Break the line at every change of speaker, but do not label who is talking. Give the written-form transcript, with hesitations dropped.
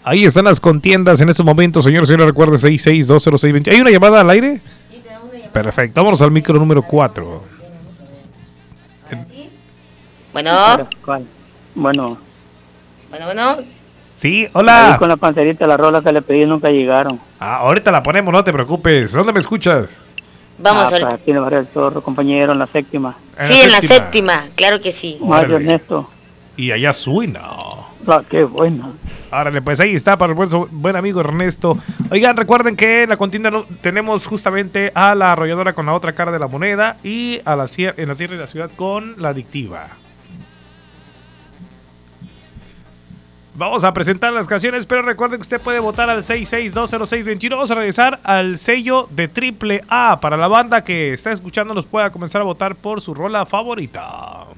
Ahí están las contiendas en estos momentos, señor. Recuerde 6620. ¿Hay una llamada al aire?
Sí, tenemos una llamada.
Perfecto, vámonos al micro número 4.
Bueno.
Bueno.
Sí, hola.
Ahí con la panterita, la rola que le pedí nunca llegaron.
Ahorita la ponemos, no te preocupes. ¿Dónde me escuchas?
Vamos ahorita.
Aquí en el barrio del Zorro, compañero, en la séptima.
Sí, en la séptima, claro que sí.
Mario Ernesto.
Y allá suena.
Qué buena.
Árale, pues ahí está para el buen amigo Ernesto. Oigan, recuerden que en la contienda tenemos justamente a la arrolladora con la otra cara de la moneda y a en la Sierra de la Ciudad con la adictiva. Vamos a presentar las canciones, pero recuerden que usted puede votar al 66200621. Vamos a regresar al sello de AAA para la banda que está escuchando. Nos pueda comenzar a votar por su rola favorita.